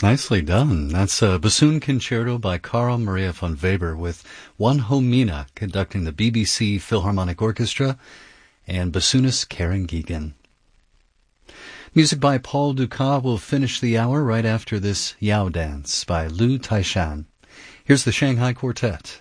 Nicely done. That's a bassoon concerto by Carl Maria von Weber with Juan Homina conducting the BBC Philharmonic Orchestra and bassoonist Karen Geoghegan. Music by Paul Dukas will finish the hour right after this Yao Dance by Liu Taishan. Here's the Shanghai Quartet.